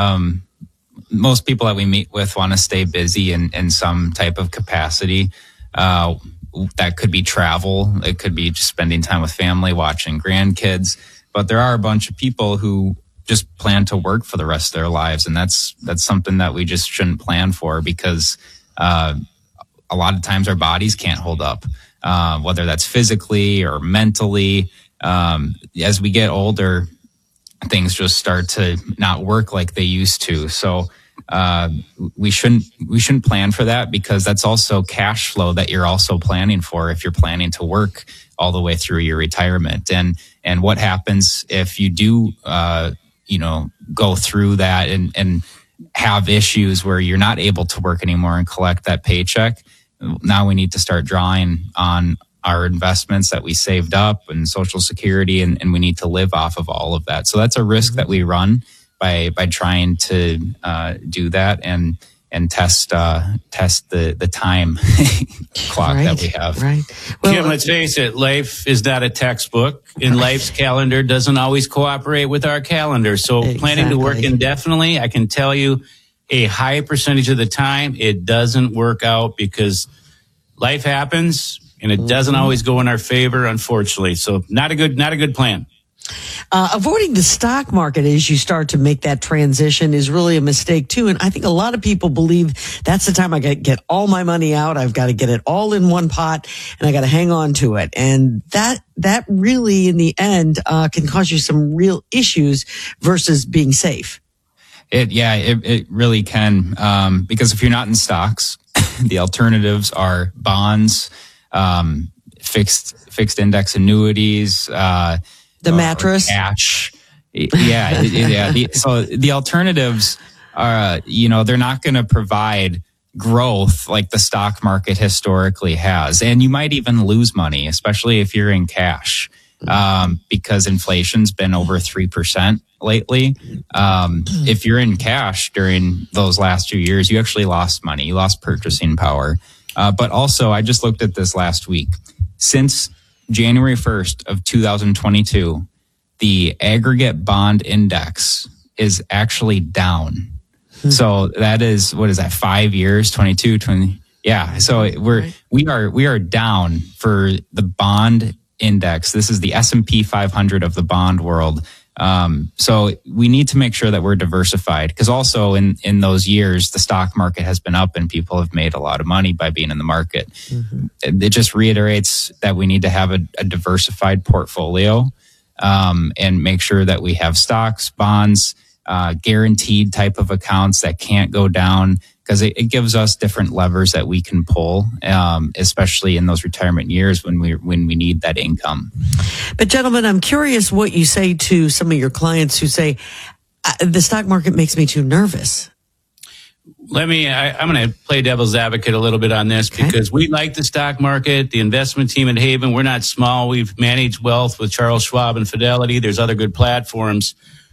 most people that we meet with want to stay busy in some type of capacity. That could be travel. It could be just spending time with family, watching grandkids. But there are a bunch of people who just plan to work for the rest of their lives, and that's something that we just shouldn't plan for, because a lot of times our bodies can't hold up. Whether that's physically or mentally. As we get older, things just start to not work like they used to. So we shouldn't plan for that, because that's also cash flow that you're also planning for if you're planning to work all the way through your retirement. And what happens if you do go through that and have issues where you're not able to work anymore and collect that paycheck? Now we need to start drawing on our investments that we saved up and Social Security, and we need to live off of all of that. So that's a risk that we run by trying to do that and test the time clock that we have. Right. Well, Kim, let's face it, life is not a textbook, and life's calendar doesn't always cooperate with our calendar. So planning to work indefinitely, I can tell you, a high percentage of the time, it doesn't work out, because life happens and it doesn't always go in our favor, unfortunately. So not a good plan. Avoiding the stock market as you start to make that transition is really a mistake too. And I think a lot of people believe that's the time I got to get all my money out. I've got to get it all in one pot and I got to hang on to it. And that really in the end, can cause you some real issues versus being safe. It really can. Because if you're not in stocks, the alternatives are bonds, fixed index annuities, the mattress, cash. So the alternatives are, they're not going to provide growth like the stock market historically has. And you might even lose money, especially if you're in cash, because inflation's been over 3% lately. If you're in cash during those last 2 years, you actually lost money. You lost purchasing power. But also, I just looked at this last week. Since January 1st of 2022, the aggregate bond index is actually down. So that is, 5 years, 22, 20. Yeah. So we are down for the bond index. This is the S&P 500 of the bond world. So we need to make sure that we're diversified, because also in those years, the stock market has been up and people have made a lot of money by being in the market. It just reiterates that we need to have a diversified portfolio, and make sure that we have stocks, bonds, guaranteed type of accounts that can't go down, because it gives us different levers that we can pull, especially in those retirement years when we need that income. But gentlemen, I'm curious what you say to some of your clients who say, the stock market makes me too nervous. I'm going to play devil's advocate a little bit on this, because we like the stock market, the investment team at Haven. We're not small. We've managed wealth with Charles Schwab and Fidelity. There's other good platforms.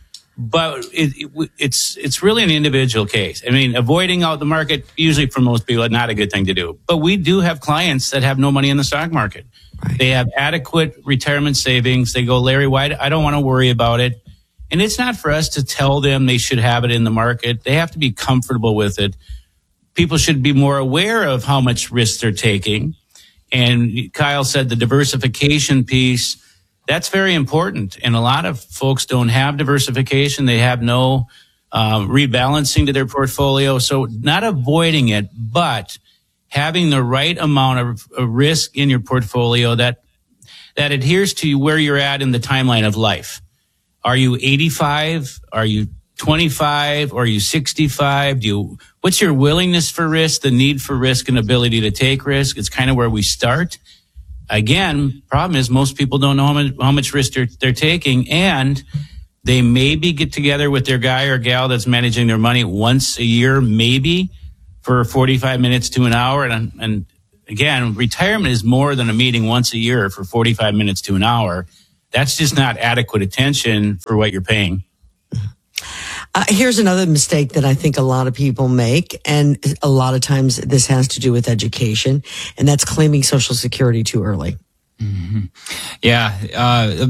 But it's really an individual case. I mean, avoiding out the market, usually for most people, is not a good thing to do. But we do have clients that have no money in the stock market. Right. They have adequate retirement savings. They go, Larry, I don't want to worry about it. And it's not for us to tell them they should have it in the market. They have to be comfortable with it. People should be more aware of how much risk they're taking. And Kyle said the diversification piece, that's very important. And a lot of folks don't have diversification. They have no rebalancing to their portfolio. So not avoiding it, but having the right amount of risk in your portfolio that adheres to where you're at in the timeline of life. Are you 85? Are you 25? Or are you 65? What's your willingness for risk, the need for risk and ability to take risk? It's kind of where we start. Again, problem is most people don't know how much risk they're taking, and they maybe get together with their guy or gal that's managing their money once a year, maybe for 45 minutes to an hour. And again, retirement is more than a meeting once a year for 45 minutes to an hour. That's just not adequate attention for what you're paying. Here's another mistake that I think a lot of people make, and a lot of times this has to do with education, and that's claiming Social Security too early. Mm-hmm. Yeah.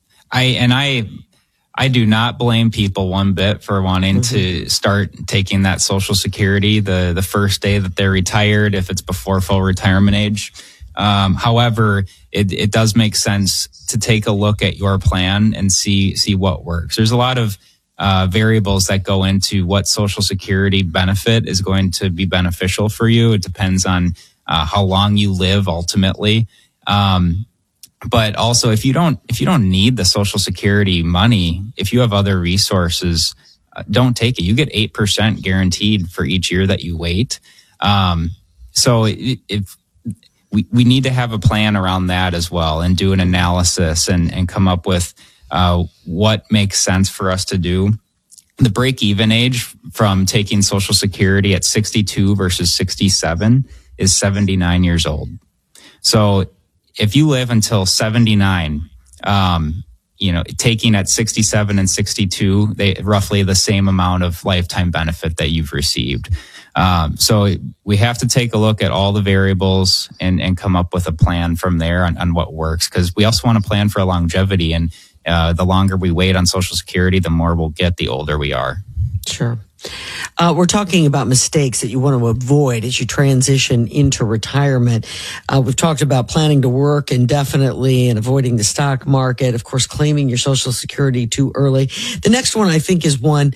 I do not blame people one bit for wanting to start taking that Social Security the first day that they're retired, if it's before full retirement age. However, it does make sense to take a look at your plan and see what works. There's a lot of variables that go into what Social Security benefit is going to be beneficial for you. It depends on how long you live ultimately. But also, if you don't need the Social Security money, if you have other resources, don't take it. You get 8% guaranteed for each year that you wait. So if we need to have a plan around that as well, and do an analysis and come up with what makes sense for us to do. The break-even age from taking Social Security at 62 versus 67 is 79 years old. So if you live until 79, taking at 67 and 62, they roughly the same amount of lifetime benefit that you've received. So we have to take a look at all the variables and come up with a plan from there on what works, because we also want to plan for longevity. And the longer we wait on Social Security, the more we'll get the older we are. Sure. We're talking about mistakes that you want to avoid as you transition into retirement. We've talked about planning to work indefinitely and avoiding the stock market. Of course, claiming your Social Security too early. The next one, I think, is one,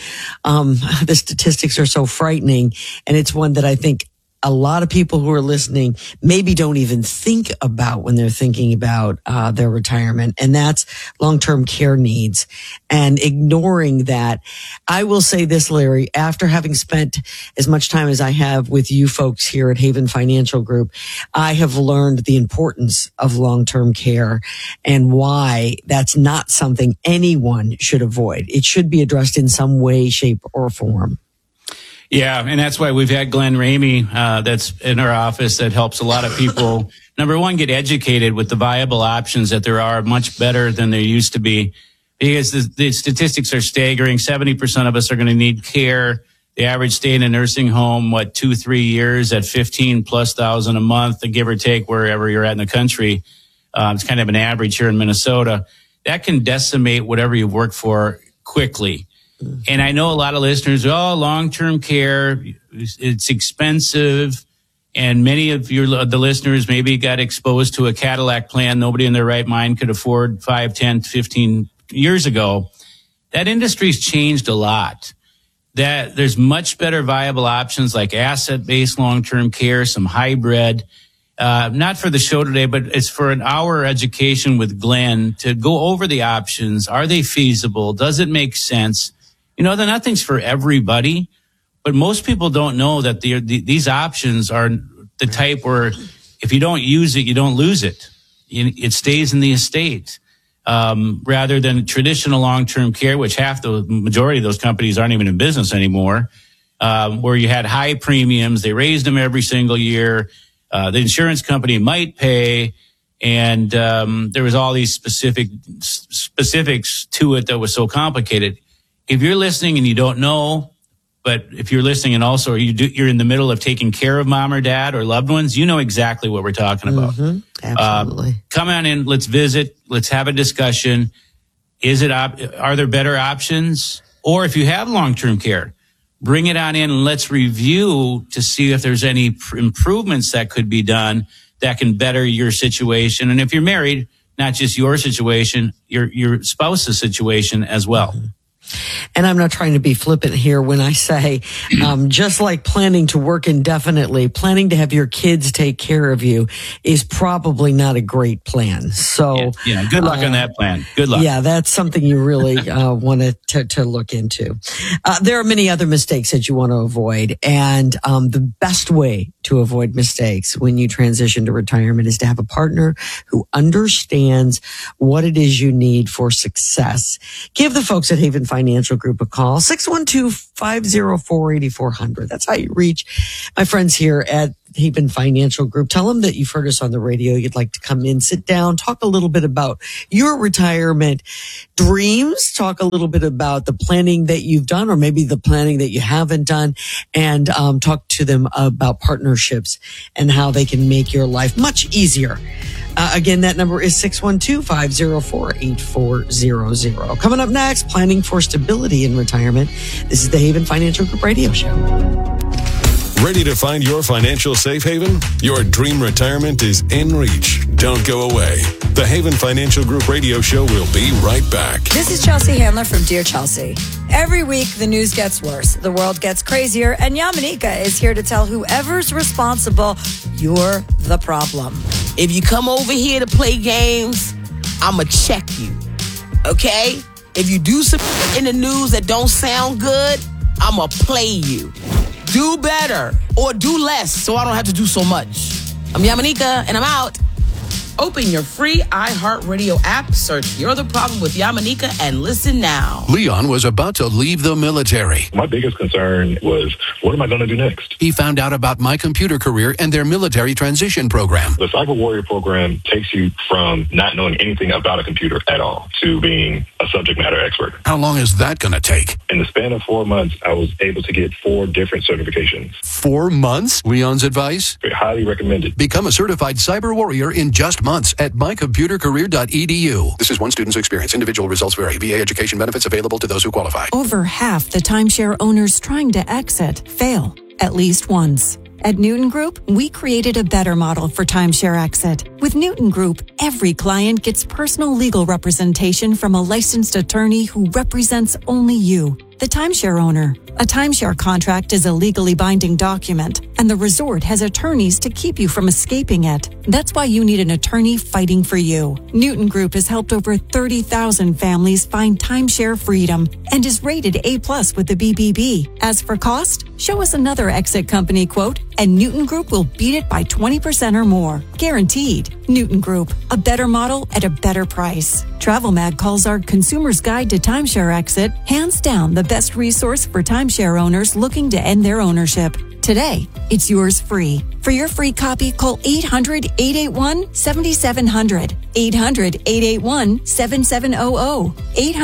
the statistics are so frightening, and it's one that I think a lot of people who are listening maybe don't even think about when they're thinking about their retirement, and that's long-term care needs and ignoring that. I will say this, Larry, after having spent as much time as I have with you folks here at Haven Financial Group, I have learned the importance of long-term care and why that's not something anyone should avoid. It should be addressed in some way, shape, or form. Yeah, and that's why we've had Glenn Ramey that's in our office that helps a lot of people, number one, get educated with the viable options that there are, much better than there used to be, because the statistics are staggering. 70% of us are going to need care. The average stay in a nursing home, 2-3 years at $15,000+ a month, give or take wherever you're at in the country. It's kind of an average here in Minnesota. That can decimate whatever you've worked for quickly. And I know a lot of listeners, long-term care, it's expensive. And many of the listeners maybe got exposed to a Cadillac plan nobody in their right mind could afford 5, 10, 15 years ago. That industry's changed a lot. That there's much better viable options like asset-based long-term care, some hybrid. Not for the show today, but it's for an hour education with Glenn to go over the options. Are they feasible? Does it make sense? Nothing's for everybody, but most people don't know that these options are the type where if you don't use it, you don't lose it. It stays in the estate, rather than traditional long-term care, which the majority of those companies aren't even in business anymore, where you had high premiums. They raised them every single year. The insurance company might pay, and there was all these specifics to it that was so complicated. If you're listening and you don't know, but if you're listening and also you're in the middle of taking care of mom or dad or loved ones, you know exactly what we're talking about. Mm-hmm. Absolutely. Come on in. Let's visit. Let's have a discussion. Are there better options? Or if you have long-term care, bring it on in and let's review to see if there's any improvements that could be done that can better your situation. And if you're married, not just your situation, your spouse's situation as well. And I'm not trying to be flippant here when I say, just like planning to work indefinitely, planning to have your kids take care of you is probably not a great plan. So, yeah, good luck on that plan. Good luck. Yeah, that's something you really want to look into. There are many other mistakes that you want to avoid. And the best way to avoid mistakes when you transition to retirement is to have a partner who understands what it is you need for success. Give the folks at Haven Financial Group a call, 612-504-8400. That's how you reach my friends here at Haven Financial Group. Tell them that you've heard us on the radio. You'd like to come in, sit down, talk a little bit about your retirement dreams, talk a little bit about the planning that you've done or maybe the planning that you haven't done, and talk to them about partnerships and how they can make your life much easier. Again, that number is 612-504-8400. Coming up next, planning for stability in retirement. This is the Haven Financial Group Radio Show. Ready to find your financial safe haven? Your dream retirement is in reach. Don't go away. The Haven Financial Group Radio Show will be right back. This is Chelsea Handler from Dear Chelsea. Every week, the news gets worse, the world gets crazier, and Yamanika is here to tell whoever's responsible, you're the problem. If you come over here to play games, I'ma check you, okay? If you do some in the news that don't sound good, I'ma play you. Do better or do less so I don't have to do so much. I'm Yamanika and I'm out. Open your free iHeartRadio app, search You're the Problem with Yamanika, and listen now. Leon was about to leave the military. My biggest concern was, what am I going to do next? He found out about My Computer Career and their military transition program. The Cyber Warrior program takes you from not knowing anything about a computer at all to being a subject matter expert. How long is that going to take? In the span of 4 months, I was able to get 4 different certifications. 4 months? Leon's advice? Highly recommended. Become a certified cyber warrior in just months at mycomputercareer.edu. This is one student's experience. Individual results vary. VA education benefits available to those who qualify. Over half the timeshare owners trying to exit fail at least once. At Newton Group, we created a better model for timeshare exit. With Newton Group, every client gets personal legal representation from a licensed attorney who represents only you, the timeshare owner. A timeshare contract is a legally binding document, and the resort has attorneys to keep you from escaping it. That's why you need an attorney fighting for you. Newton Group has helped over 30,000 families find timeshare freedom and is rated A+ with the BBB. As for cost, show us another exit company quote, and Newton Group will beat it by 20% or more. Guaranteed. Newton Group, a better model at a better price. Travel Mag calls our Consumer's Guide to Timeshare Exit hands down the best resource for timeshare owners looking to end their ownership. Today, it's yours free. For your free copy, call 800-881-7700. 800-881-7700.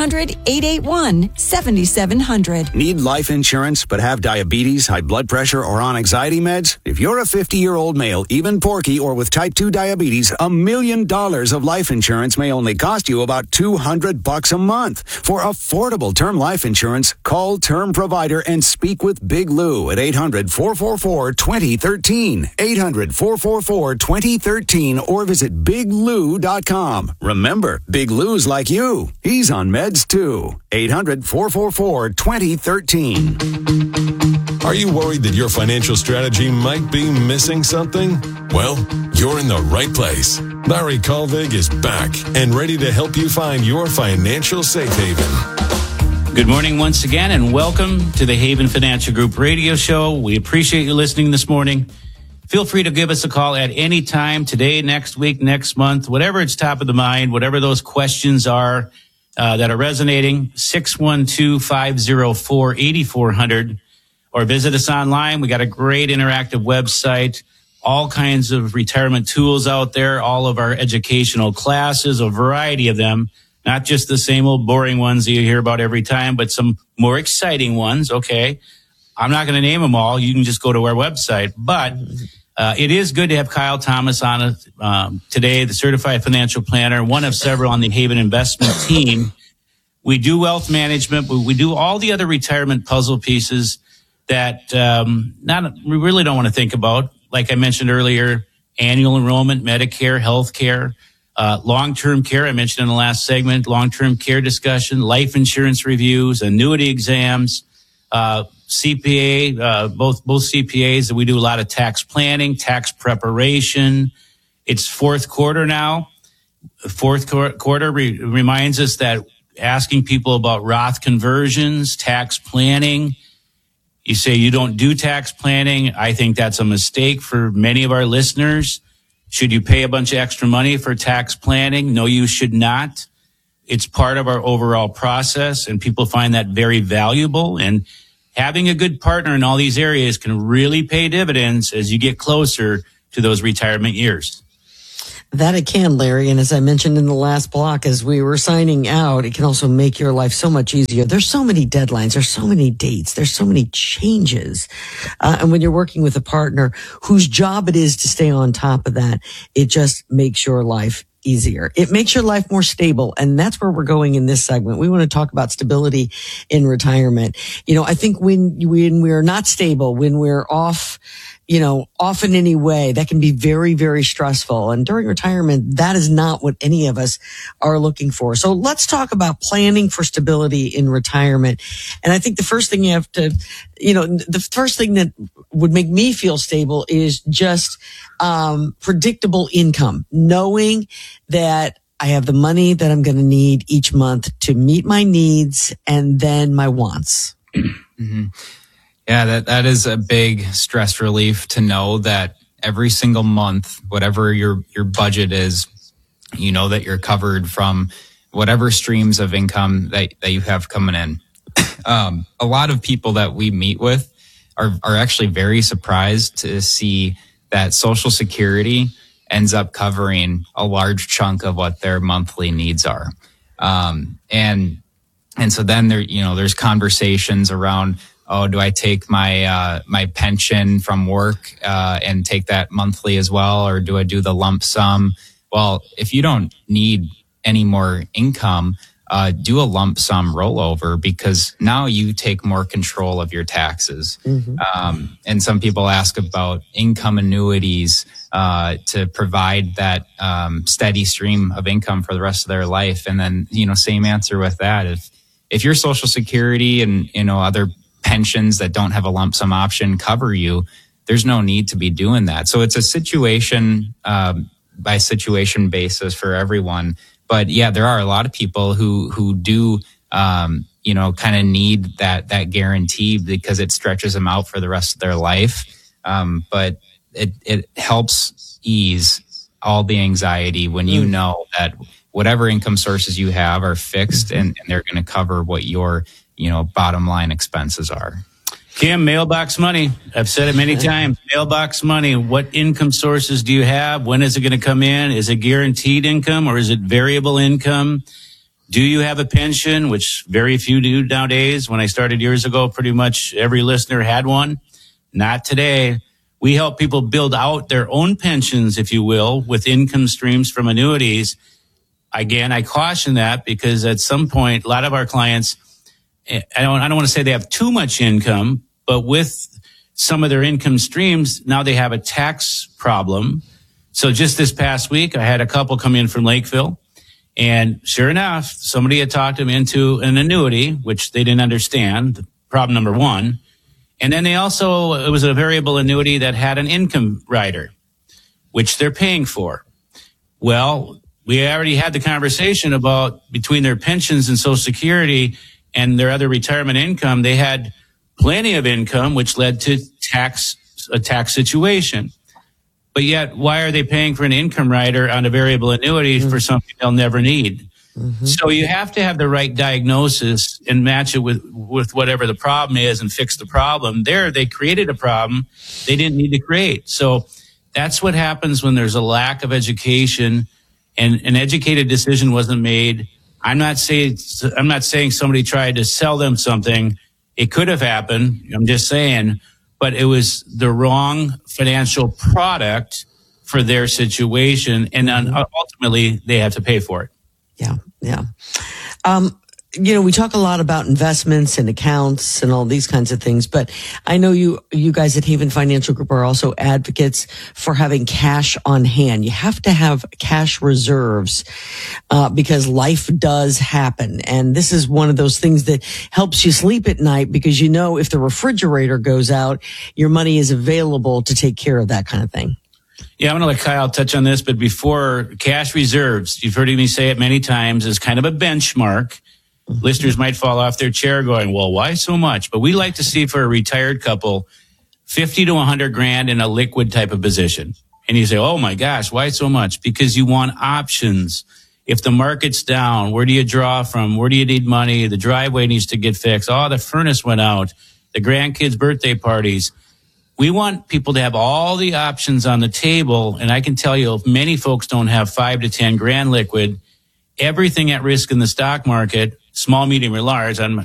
800-881-7700. Need life insurance but have diabetes, high blood pressure, or on anxiety meds? If you're a 50-year-old male, even porky, or with type 2 diabetes, $1 million of life insurance may only cost you about $200 a month. For affordable term life insurance, call Term Provider and speak with Big Lou at 800-444-2013. 800-444-2013 or visit biglou.com. Remember, Big Lou's like you. He's on meds too. 800-444-2013. Are you worried that your financial strategy might be missing something? Well, you're in the right place. Larry Colvig is back and ready to help you find your financial safe haven. Good morning once again, and welcome to the Haven Financial Group Radio Show. We appreciate you listening this morning. Feel free to give us a call at any time, today, next week, next month, whatever it's top of the mind, whatever those questions are that are resonating, 612-504-8400, or visit us online. We got a great interactive website, all kinds of retirement tools out there, all of our educational classes, a variety of them. Not just the same old boring ones that you hear about every time, but some more exciting ones. Okay. I'm not going to name them all. You can just go to our website. But it is good to have Kyle Thomas on today, the certified financial planner, one of several on the Haven investment team. We do wealth management, but we do all the other retirement puzzle pieces that we really don't want to think about. Like I mentioned earlier, annual enrollment, Medicare, healthcare. long-term care, I mentioned in the last segment, long-term care discussion, life insurance reviews, annuity exams, CPA, both CPAs. We do a lot of tax planning, tax preparation. It's fourth quarter now. Fourth quarter reminds us that asking people about Roth conversions, tax planning. You say you don't do tax planning. I think that's a mistake for many of our listeners. Should you pay a bunch of extra money for tax planning? No, you should not. It's part of our overall process, and people find that very valuable. And having a good partner in all these areas can really pay dividends as you get closer to those retirement years. That it can, Larry. And as I mentioned in the last block, as we were signing out, it can also make your life so much easier. There's so many deadlines. There's so many dates. There's so many changes. And when you're working with a partner whose job it is to stay on top of that, it just makes your life easier. It makes your life more stable. And that's where we're going in this segment. We want to talk about stability in retirement. I think when we're not stable, when we're off in any way, that can be very, very stressful. And during retirement, that is not what any of us are looking for. So let's talk about planning for stability in retirement. And I think the first thing you have to, the first thing that would make me feel stable is just predictable income, knowing that I have the money that I'm going to need each month to meet my needs and then my wants. Mm-hmm. Yeah, that is a big stress relief to know that every single month, whatever your budget is, you know that you're covered from whatever streams of income that you have coming in. A lot of people that we meet with are actually very surprised to see that Social Security ends up covering a large chunk of what their monthly needs are. And so then there's conversations around, oh, do I take my pension from work and take that monthly as well, or do I do the lump sum? Well, if you don't need any more income, do a lump sum rollover, because now you take more control of your taxes. Mm-hmm. And some people ask about income annuities to provide that steady stream of income for the rest of their life. And then, same answer with that. If your Social Security and, other pensions that don't have a lump sum option cover you, there's no need to be doing that. So it's a situation by situation basis for everyone. But yeah, there are a lot of people who do, kind of need that guarantee because it stretches them out for the rest of their life. But it helps ease all the anxiety when you know that whatever income sources you have are fixed and they're going to cover what your bottom line expenses are. Kim, mailbox money. I've said it many times. Mailbox money. What income sources do you have? When is it going to come in? Is it guaranteed income or is it variable income? Do you have a pension, which very few do nowadays? When I started years ago, pretty much every listener had one. Not today. We help people build out their own pensions, if you will, with income streams from annuities. Again, I caution that because at some point, a lot of our clients, I don't want to say they have too much income, but with some of their income streams, now they have a tax problem. So just this past week, I had a couple come in from Lakeville, and sure enough, somebody had talked them into an annuity, which they didn't understand, problem number one. And then it was a variable annuity that had an income rider, which they're paying for. Well, we already had the conversation about between their pensions and Social Security and their other retirement income, they had plenty of income, which led to a tax situation. But yet, why are they paying for an income rider on a variable annuity for something they'll never need? Mm-hmm. So you have to have the right diagnosis and match it with whatever the problem is and fix the problem. They created a problem they didn't need to create. So that's what happens when there's a lack of education and an educated decision wasn't made. I'm not saying somebody tried to sell them something. It could have happened. I'm just saying, but it was the wrong financial product for their situation. And then ultimately they have to pay for it. Yeah. we talk a lot about investments and accounts and all these kinds of things, but I know you guys at Haven Financial Group are also advocates for having cash on hand. You have to have cash reserves, because life does happen. And this is one of those things that helps you sleep at night, because if the refrigerator goes out, your money is available to take care of that kind of thing. Yeah, I'm going to let Kyle touch on this, but before, cash reserves, you've heard me say it many times, is kind of a benchmark. Mm-hmm. Listeners might fall off their chair going, well, why so much? But we like to see for a retired couple, 50 to 100 grand in a liquid type of position. And you say, oh my gosh, why so much? Because you want options. If the market's down, where do you draw from? Where do you need money? The driveway needs to get fixed. Oh, the furnace went out. The grandkids' birthday parties. We want people to have all the options on the table. And I can tell you, if many folks don't have 5 to 10 grand liquid, everything at risk in the stock market, small, medium, or large, I'm